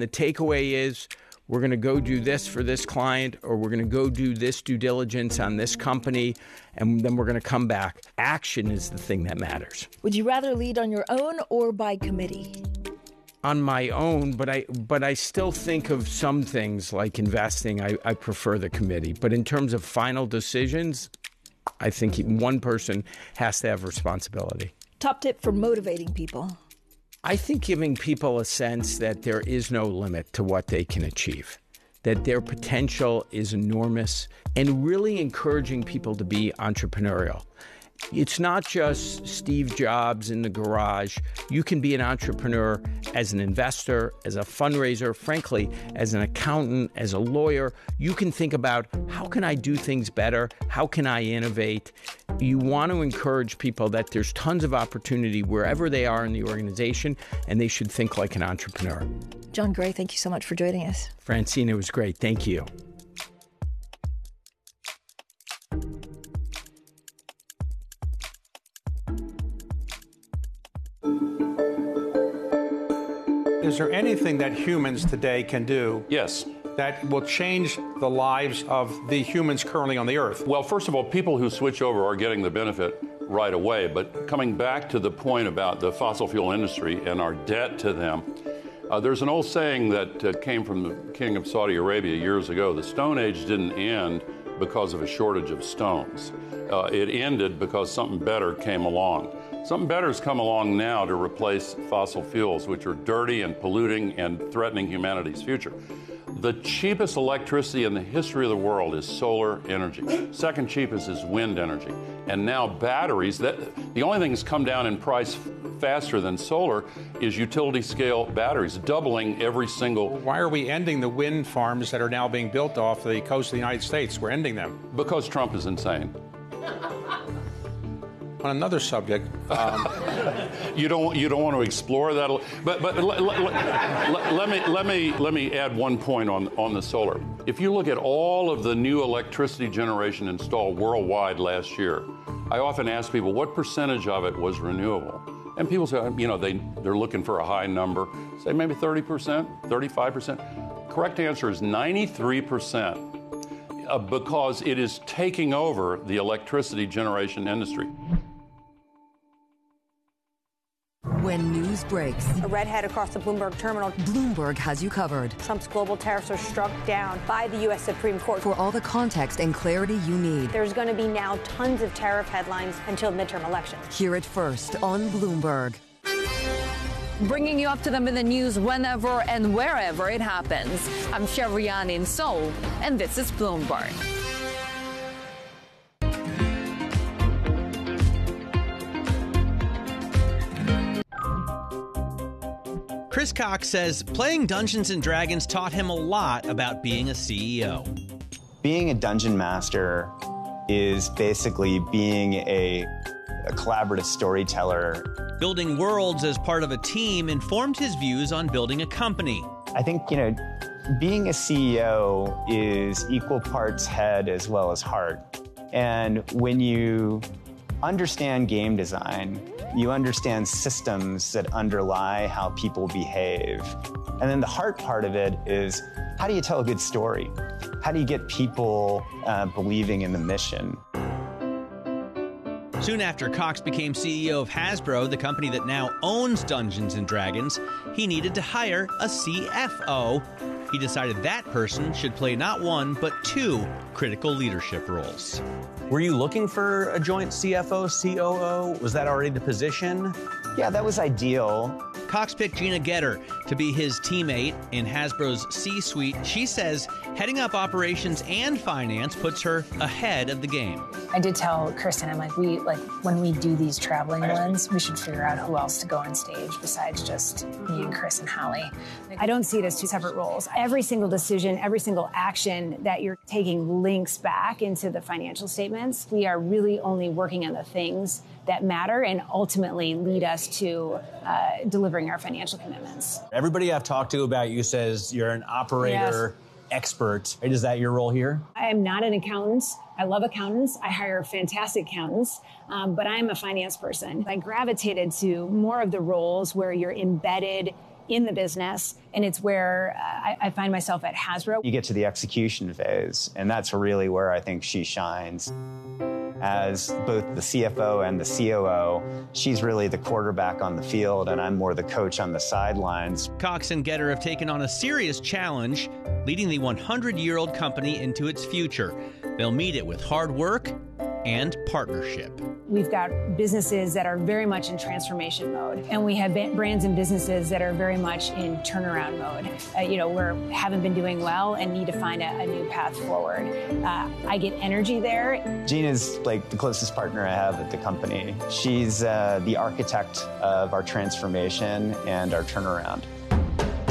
the takeaway is we're going to go do this for this client, or we're going to go do this due diligence on this company, and then we're going to come back. Action is the thing that matters. Would you rather lead on your own or by committee? On my own, but I still think of some things like investing. I prefer the committee. But in terms of final decisions, I think one person has to have responsibility. Top tip for motivating people. I think giving people a sense that there is no limit to what they can achieve, that their potential is enormous, and really encouraging people to be entrepreneurial. It's not just Steve Jobs in the garage. You can be an entrepreneur as an investor, as a fundraiser, frankly, as an accountant, as a lawyer. You can think about, how can I do things better? How can I innovate? You want to encourage people that there's tons of opportunity wherever they are in the organization, and they should think like an entrepreneur. Jon Gray, thank you so much for joining us. Francine, it was great. Thank you. Is there anything that humans today can do? Yes. That will change the lives of the humans currently on the Earth? Well, first of all, people who switch over are getting the benefit right away. But coming back to the point about the fossil fuel industry and our debt to them, there's an old saying that came from the King of Saudi Arabia years ago. The Stone Age didn't end because of a shortage of stones. It ended because something better came along. Something better has come along now to replace fossil fuels, which are dirty and polluting and threatening humanity's future. The cheapest electricity in the history of the world is solar energy. Second cheapest is wind energy. And now batteries, the only thing that's come down in price faster than solar is utility scale batteries, doubling every single. Why are we ending the wind farms that are now being built off the coast of the United States? We're ending them. Because Trump is insane. On another subject, you don't want to explore that, but let me add one point on the solar. If you look at all of the new electricity generation installed worldwide last year, I often ask people what percentage of it was renewable, and people say, they're looking for a high number, say maybe 30%, 35%. Correct answer is 93%. Because it is taking over the electricity generation industry. When news breaks, a redhead across the Bloomberg terminal. Bloomberg has you covered. Trump's global tariffs are struck down by the U.S. Supreme Court. For all the context and clarity you need. There's going to be now tons of tariff headlines until midterm elections. Hear it first on Bloomberg. Bringing you up to them in the news whenever and wherever it happens. I'm Shevrian in Seoul, and this is Bloomberg. Chris Cox says playing Dungeons & Dragons taught him a lot about being a CEO. Being a dungeon master is basically being a collaborative storyteller. Building worlds as part of a team informed his views on building a company. I think, being a CEO is equal parts head as well as heart. And when you understand game design, you understand systems that underlie how people behave. And then the heart part of it is, how do you tell a good story? How do you get people believing in the mission? Soon after Cox became CEO of Hasbro, the company that now owns Dungeons & Dragons, he needed to hire a CFO. He decided that person should play not one, but two critical leadership roles. Were you looking for a joint CFO, COO? Was that already the position? Yeah, that was ideal. Cox picked Gina Getter to be his teammate in Hasbro's C-suite. She says heading up operations and finance puts her ahead of the game. I did tell Kristen, I'm like, when we do these traveling ones, we should figure out who else to go on stage besides just me and Chris and Hallie. I don't see it as two separate roles. Every single decision, every single action that you're taking links back into the financial statements. We are really only working on the things that matter and ultimately lead us to delivering our financial commitments. Everybody I've talked to about you says you're an operator expert. Is that your role here? I am not an accountant. I love accountants. I hire fantastic accountants, but I'm a finance person. I gravitated to more of the roles where you're embedded in the business, and it's where I find myself at Hasbro. You get to the execution phase, and that's really where I think she shines. As both the CFO and the COO, she's really the quarterback on the field, and I'm more the coach on the sidelines. Cox and Getter have taken on a serious challenge, leading the 100-year-old company into its future. They'll meet it with hard work and partnership. We've got businesses that are very much in transformation mode, and we have brands and businesses that are very much in turnaround mode. We haven't been doing well and need to find a new path forward. I get energy there. Gina's like the closest partner I have at the company. She's the architect of our transformation and our turnaround.